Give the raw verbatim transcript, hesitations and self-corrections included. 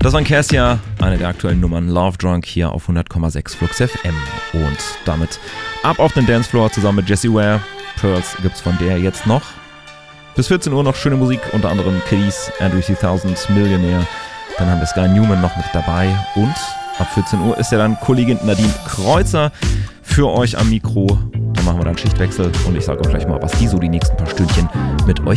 Das war Cassia, eine der aktuellen Nummern Love Drunk hier auf hundert Komma sechs Flux F M. Und damit ab auf den Dancefloor zusammen mit Jessie Ware. Pearls gibt's von der jetzt noch. Bis vierzehn Uhr noch schöne Musik, unter anderem Keys, Andrew dreitausend, Millionaire. Dann haben wir Sky Newman noch mit dabei. Und ab vierzehn Uhr ist ja dann Kollegin Nadine Kreuzer für euch am Mikro. Dann machen wir dann Schichtwechsel und ich sage euch gleich mal, was die so die nächsten paar Stündchen mit euch